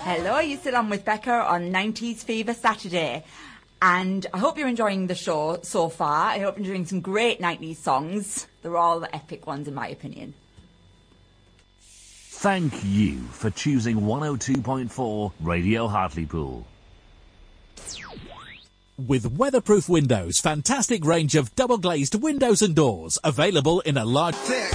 Hello, you're still on with Becca on 90s Fever Saturday. And I hope you're enjoying the show so far. I hope you're enjoying some great 90s songs. They're all the epic ones in my opinion. Thank you for choosing 102.4 Radio Hartlepool. With weatherproof windows, fantastic range of double glazed windows and doors available in a large...